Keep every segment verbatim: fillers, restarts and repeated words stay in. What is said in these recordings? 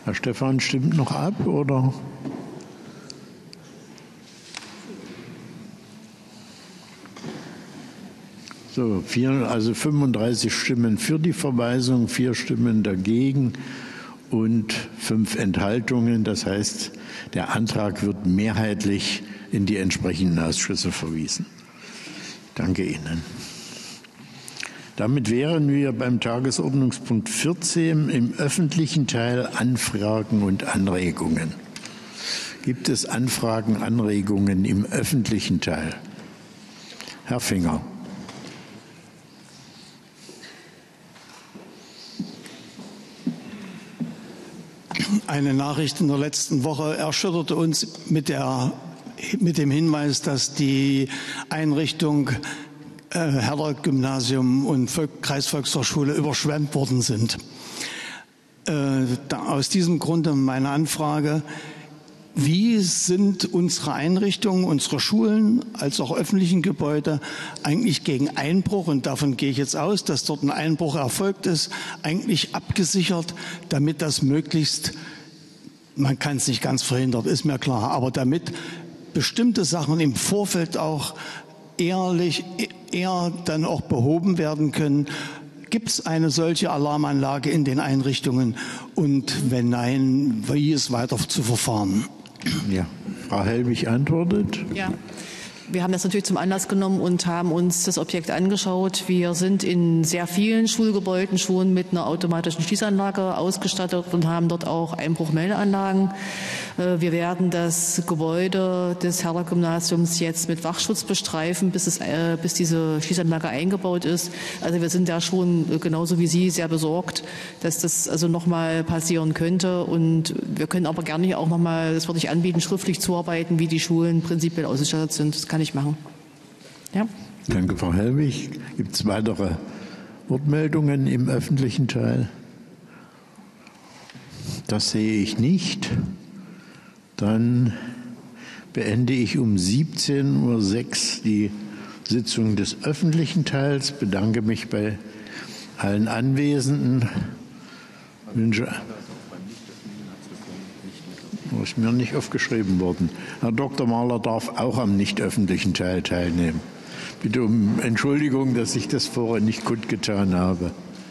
Herr Stephan stimmt noch ab, oder? So, vier, also fünfunddreißig Stimmen für die Verweisung, vier Stimmen dagegen und fünf Enthaltungen. Das heißt, der Antrag wird mehrheitlich in die entsprechenden Ausschüsse verwiesen. Danke Ihnen. Damit wären wir beim Tagesordnungspunkt vierzehn im öffentlichen Teil Anfragen und Anregungen. Gibt es Anfragen, Anregungen im öffentlichen Teil? Herr Finger. Eine Nachricht in der letzten Woche erschütterte uns mit, der, mit dem Hinweis, dass die Einrichtung äh, Herder-Gymnasium und Volk Kreisvolkshochschule überschwemmt worden sind. Äh, da, aus diesem Grunde meine Anfrage: Wie sind unsere Einrichtungen, unsere Schulen als auch öffentlichen Gebäude eigentlich gegen Einbruch, und davon gehe ich jetzt aus, dass dort ein Einbruch erfolgt ist, eigentlich abgesichert, damit das möglichst, man kann es nicht ganz verhindern, ist mir klar, aber damit bestimmte Sachen im Vorfeld auch ehrlich, eher dann auch behoben werden können? Gibt es eine solche Alarmanlage in den Einrichtungen? Und wenn nein, wie ist weiter zu verfahren? Ja, Frau Helbig antwortet. Ja. Wir haben das natürlich zum Anlass genommen und haben uns das Objekt angeschaut. Wir sind in sehr vielen Schulgebäuden schon mit einer automatischen Schließanlage ausgestattet und haben dort auch Einbruchmeldeanlagen. Wir werden das Gebäude des Herder-Gymnasiums jetzt mit Wachschutz bestreifen, bis, es, bis diese Schließanlage eingebaut ist. Also wir sind da schon genauso wie Sie sehr besorgt, dass das also noch mal passieren könnte. Und wir können aber gerne auch noch mal, das würde ich anbieten, schriftlich zuarbeiten, wie die Schulen prinzipiell ausgestattet sind. Das kann ich machen. Ja. Danke, Frau Helbig. Gibt es weitere Wortmeldungen im öffentlichen Teil? Das sehe ich nicht. Dann beende ich um siebzehn Uhr sechs die Sitzung des öffentlichen Teils, bedanke mich bei allen Anwesenden. Wünsche. Das ist mir nicht aufgeschrieben worden. Herr Doktor Mahler darf auch am nicht öffentlichen Teil teilnehmen. Bitte um Entschuldigung, dass ich das vorher nicht kundgetan habe.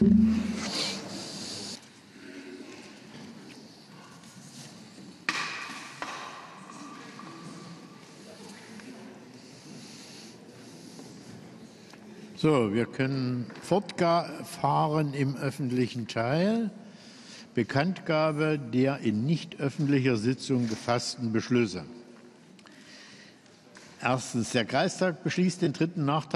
So, wir können fortfahren im öffentlichen Teil. Bekanntgabe der in nicht öffentlicher Sitzung gefassten Beschlüsse. Erstens, der Kreistag beschließt den dritten Nachtrag